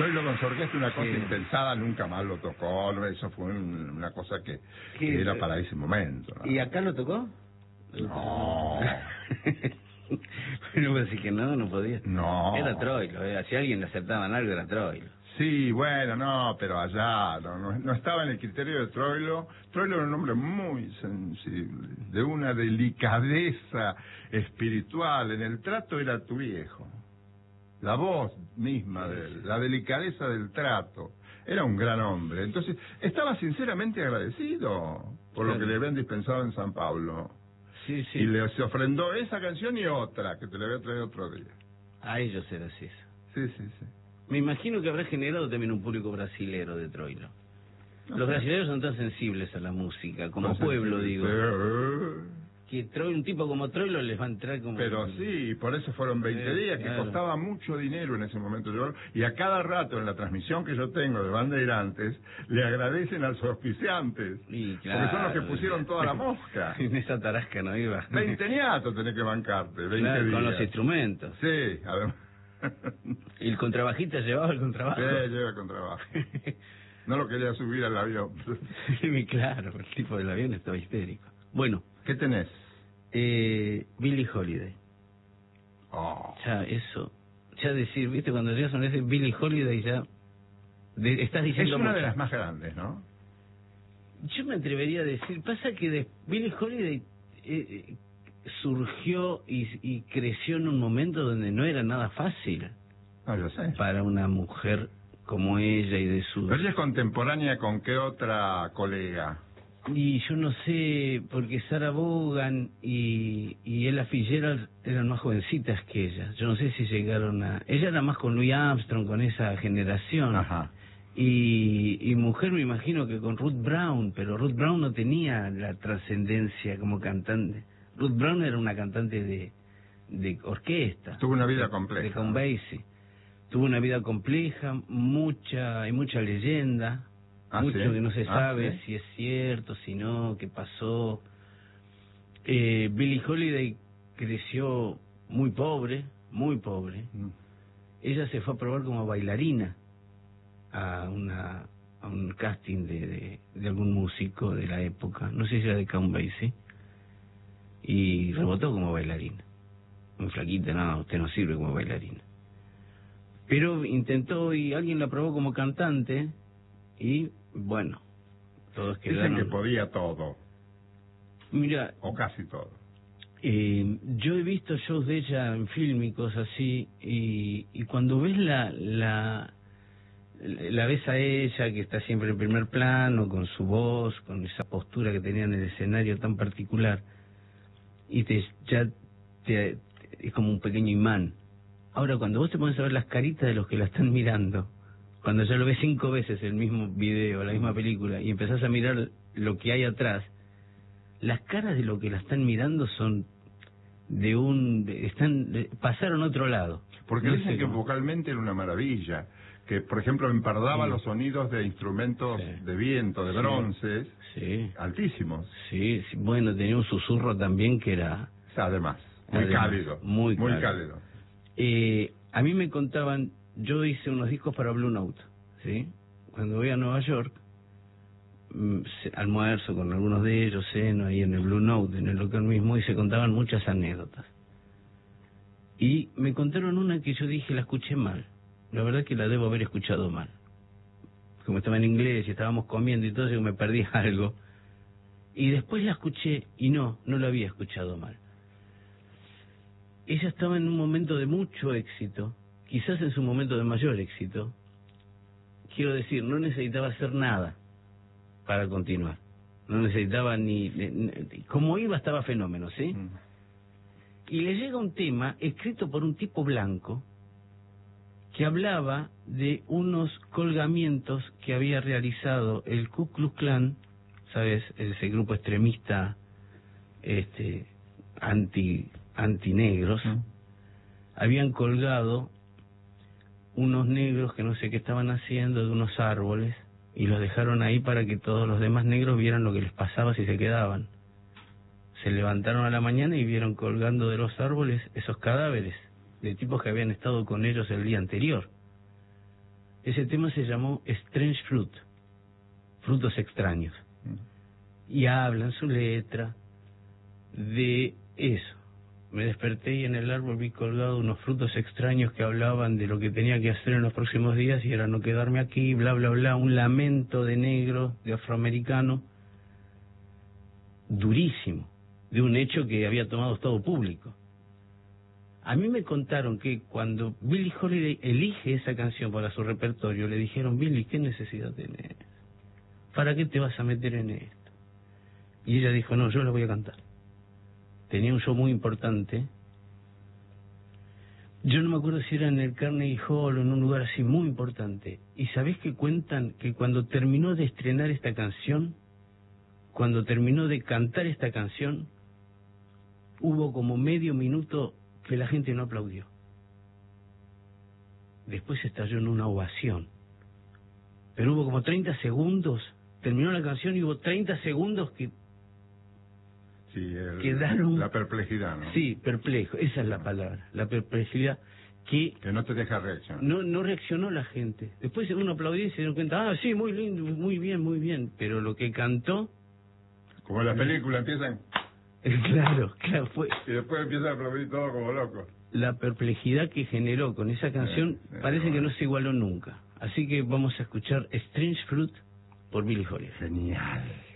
Troilo con su orquesta, una cosa impensada, nunca más lo tocó, ¿no? Eso fue una cosa que era para ese momento, ¿no? ¿Y acá lo tocó? No. Bueno, pues sí que no podía. No. Era Troilo, si a alguien le aceptaban algo era Troilo. Sí, bueno, no, pero allá no estaba en el criterio de Troilo. Troilo era un hombre muy sensible, de una delicadeza espiritual. En el trato era tu viejo. La voz misma de él, la delicadeza del trato. Era un gran hombre. Entonces, estaba sinceramente agradecido por lo que le habían dispensado en San Pablo. Sí. Y se ofrendó esa canción y otra, que te la voy a traer otro día. A ellos era así. Sí. Me imagino que habrá generado también un público brasilero de Troilo. Los brasileños son tan sensibles a la música, como pueblo, digo. Que un tipo como Troilo les va a entrar como... Pero sí, por eso fueron 20 días, que costaba mucho dinero en ese momento. Y a cada rato, en la transmisión que yo tengo de Bandeirantes, le agradecen a los auspiciantes. Y claro, porque son los que pusieron toda la mosca. En esa tarasca no iba. 20 niatos tenés que bancarte, 20 días. Con los instrumentos. Sí, además. ¿Y el contrabajista llevaba el contrabajo? Sí, lleva el contrabajo. No lo quería subir al avión. Sí, claro, el tipo del avión estaba histérico. Bueno. ¿Qué tenés? Billie Holiday. Ya, eso. Ya decir, viste, cuando llegas a una vez Billie Holiday ya... estás diciendo... Es una de las más grandes, ¿no? Yo me atrevería a decir... Pasa que Billie Holiday surgió y creció en un momento donde no era nada fácil. Yo sé. Para una mujer como ella y de sus... ¿Pero ella es contemporánea con qué otra colega? Y yo no sé, porque Sarah Vaughan y Ella Fitzgerald eran más jovencitas que ella. Yo no sé si llegaron a... Ella era más con Louis Armstrong, con esa generación. Ajá. Y mujer me imagino que con Ruth Brown, pero Ruth Brown no tenía la trascendencia como cantante. Ruth Brown era una cantante de orquesta. Tuvo una vida compleja. De Count Basie. Tuvo una vida compleja, hay mucha leyenda. Mucho que no se sabe si es cierto, si no, qué pasó. Billie Holiday creció muy pobre. Ella se fue a probar como bailarina a un casting de algún músico de la época, no sé si era de Count Basie, y rebotó como bailarina. Muy flaquita, no, usted no sirve como bailarina. Pero intentó y alguien la probó como cantante y... Bueno, todos quedaron... Dicen que podía todo. Mira... O casi todo. Yo he visto shows de ella en film y cosas así, y cuando ves la ves a ella, que está siempre en primer plano, con su voz, con esa postura que tenía en el escenario tan particular, y es como un pequeño imán. Ahora, cuando vos te pones a ver las caritas de los que la están mirando... Cuando ya lo ves 5 veces el mismo video, la misma película, y empezás a mirar lo que hay atrás, las caras de lo que la están mirando son pasaron a otro lado. Porque dicen que vocalmente era una maravilla, que por ejemplo empardaba los sonidos de instrumentos de viento, de bronces, altísimos. Sí, bueno, tenía un susurro también que era... Además, cálido. Muy cálido. A mí me contaban... Yo hice unos discos para Blue Note, ¿sí? Cuando voy a Nueva York, almuerzo con algunos de ellos, ceno ahí en el Blue Note, en el local mismo, y se contaban muchas anécdotas. Y me contaron una que yo dije, la escuché mal. La verdad que la debo haber escuchado mal. Como estaba en inglés y estábamos comiendo y todo, yo me perdí algo. Y después la escuché y no la había escuchado mal. Ella estaba en un momento de mucho éxito, quizás en su momento de mayor éxito. Quiero decir, no necesitaba hacer nada para continuar. No necesitaba ni como iba estaba fenómeno, ¿sí? Y le llega un tema escrito por un tipo blanco que hablaba de unos colgamientos que había realizado el Ku Klux Klan, ¿sabes? Ese grupo extremista anti-negros. Habían colgado unos negros que no sé qué estaban haciendo de unos árboles y los dejaron ahí para que todos los demás negros vieran lo que les pasaba si se quedaban. Se levantaron a la mañana y vieron colgando de los árboles esos cadáveres de tipos que habían estado con ellos el día anterior. Ese tema se llamó Strange Fruit, frutos extraños. Y habla en su letra de eso. Me desperté y en el árbol vi colgado unos frutos extraños que hablaban de lo que tenía que hacer en los próximos días y era no quedarme aquí, bla, bla, bla. Un lamento de negro, de afroamericano, durísimo, de un hecho que había tomado todo público. A mí me contaron que cuando Billie Holiday elige esa canción para su repertorio, le dijeron, Billie, ¿qué necesidad tenés? ¿Para qué te vas a meter en esto? Y ella dijo, no, yo la voy a cantar. Tenía un show muy importante. Yo no me acuerdo si era en el Carnegie Hall o en un lugar así muy importante. Y ¿sabés que cuentan que cuando terminó de estrenar esta canción, cuando terminó de cantar esta canción, hubo como medio minuto que la gente no aplaudió? Después estalló en una ovación. Pero hubo como 30 segundos, terminó la canción y hubo 30 segundos que sí, quedaron... La perplejidad, ¿no? Sí, perplejo, esa es la palabra, la perplejidad que no te deja reaccionar. No reaccionó la gente. Después uno aplaudió y se dio cuenta, ah, sí, muy lindo, muy bien, pero lo que cantó... Como en la película, empiezan... Claro, fue... Y después empiezan a aplaudir todo como locos. La perplejidad que generó con esa canción parece que no se igualó nunca. Así que vamos a escuchar Strange Fruit por Billie Holiday. Genial.